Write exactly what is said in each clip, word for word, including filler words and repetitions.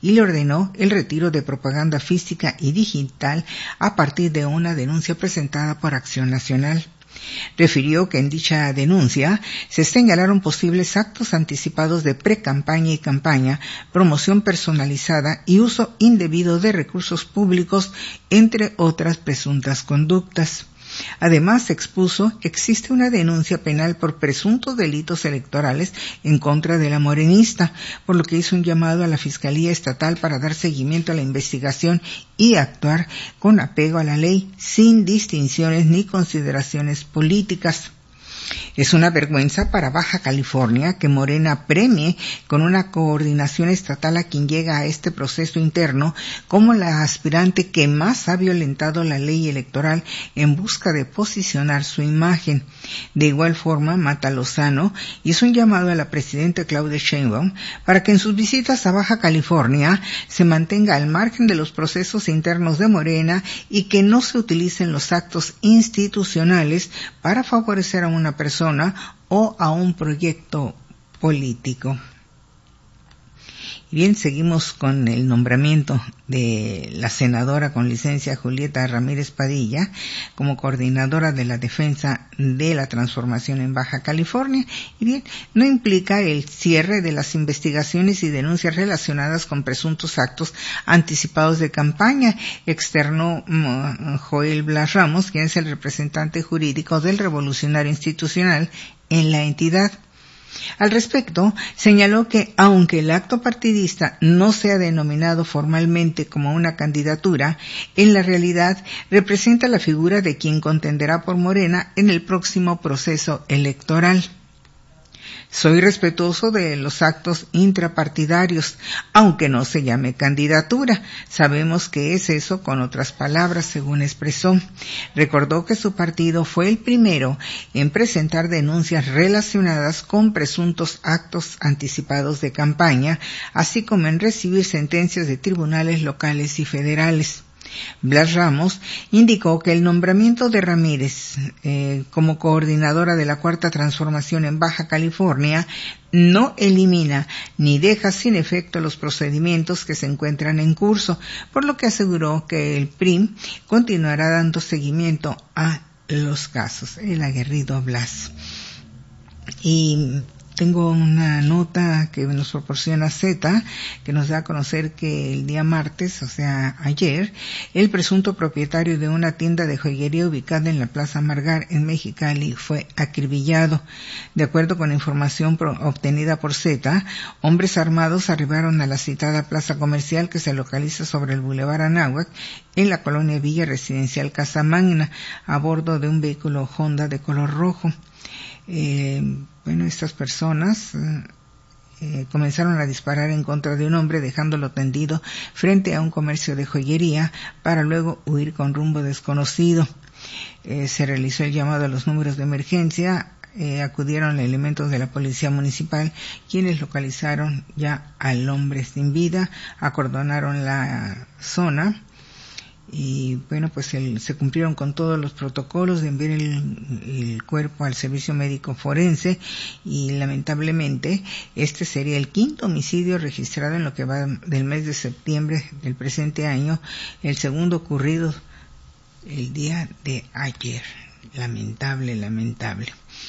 y le ordenó el retiro de propaganda física y digital a partir de una denuncia presentada por Acción Nacional. Refirió que en dicha denuncia se señalaron posibles actos anticipados de pre-campaña y campaña, promoción personalizada y uso indebido de recursos públicos, entre otras presuntas conductas. Además, expuso, existe una denuncia penal por presuntos delitos electorales en contra de la morenista, por lo que hizo un llamado a la Fiscalía Estatal para dar seguimiento a la investigación y actuar con apego a la ley, sin distinciones ni consideraciones políticas. Es una vergüenza para Baja California que Morena premie con una coordinación estatal a quien llega a este proceso interno como la aspirante que más ha violentado la ley electoral en busca de posicionar su imagen. De igual forma, Mata Lozano hizo un llamado a la presidenta Claudia Sheinbaum para que en sus visitas a Baja California se mantenga al margen de los procesos internos de Morena y que no se utilicen los actos institucionales para favorecer a una persona o a un proyecto político. Bien, seguimos con el nombramiento de la senadora con licencia Julieta Ramírez Padilla como coordinadora de la defensa de la transformación en Baja California. Y bien, no implica el cierre de las investigaciones y denuncias relacionadas con presuntos actos anticipados de campaña, externó um, Joel Blas Ramos, quien es el representante jurídico del Revolucionario Institucional en la entidad. Al respecto, señaló que aunque el acto partidista no sea denominado formalmente como una candidatura, en la realidad representa la figura de quien contenderá por Morena en el próximo proceso electoral. Soy respetuoso de los actos intrapartidarios, aunque no se llame candidatura. Sabemos que es eso con otras palabras, según expresó. Recordó que su partido fue el primero en presentar denuncias relacionadas con presuntos actos anticipados de campaña, así como en recibir sentencias de tribunales locales y federales. Blas Ramos indicó que el nombramiento de Ramírez eh, como coordinadora de la Cuarta Transformación en Baja California no elimina ni deja sin efecto los procedimientos que se encuentran en curso, por lo que aseguró que el P R I M continuará dando seguimiento a los casos. El aguerrido Blas. Y tengo una nota que nos proporciona Z, que nos da a conocer que el día martes, o sea, ayer, el presunto propietario de una tienda de joyería ubicada en la Plaza Margar, en Mexicali, fue acribillado. De acuerdo con la información pro- obtenida por Z, hombres armados arribaron a la citada plaza comercial que se localiza sobre el Boulevard Anáhuac, en la colonia Villa Residencial Casa Magna, a bordo de un vehículo Honda de color rojo. Eh, bueno, estas personas eh, comenzaron a disparar en contra de un hombre, dejándolo tendido frente a un comercio de joyería para luego huir con rumbo desconocido. Eh, se realizó el llamado a los números de emergencia. Eh, acudieron elementos de la policía municipal, quienes localizaron ya al hombre sin vida, acordonaron la zona. Y bueno, pues el, se cumplieron con todos los protocolos de enviar el, el cuerpo al servicio médico forense y lamentablemente este sería el quinto homicidio registrado en lo que va del mes de septiembre del presente año, el segundo ocurrido el día de ayer. Lamentable, lamentable.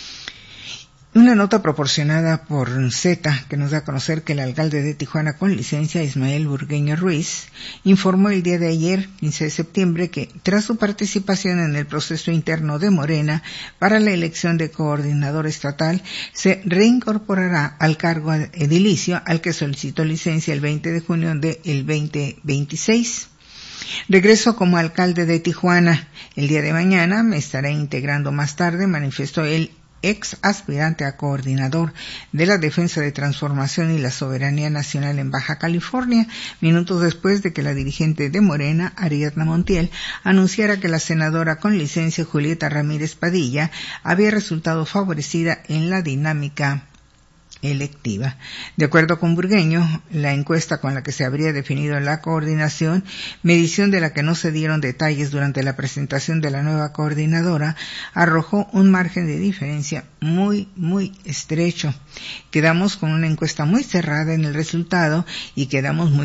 Una nota proporcionada por Z, que nos da a conocer que el alcalde de Tijuana con licencia, Ismael Burgueño Ruiz, informó el día de ayer, quince de septiembre, que tras su participación en el proceso interno de Morena para la elección de coordinador estatal, se reincorporará al cargo edilicio al que solicitó licencia el veinte de junio del veinte veintiséis. Regreso como alcalde de Tijuana. El día de mañana me estaré integrando más tarde, manifestó el ex aspirante a coordinador de la Defensa de Transformación y la Soberanía Nacional en Baja California, minutos después de que la dirigente de Morena, Ariadna Montiel, anunciara que la senadora con licencia Julieta Ramírez Padilla había resultado favorecida en la dinámica electiva. De acuerdo con Burgueño, la encuesta con la que se habría definido la coordinación, medición de la que no se dieron detalles durante la presentación de la nueva coordinadora, arrojó un margen de diferencia muy, muy estrecho. Quedamos con una encuesta muy cerrada en el resultado y quedamos muy